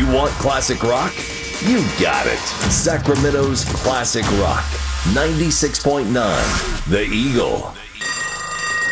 You want classic rock? You got it. Sacramento's classic rock. 96.9 The Eagle.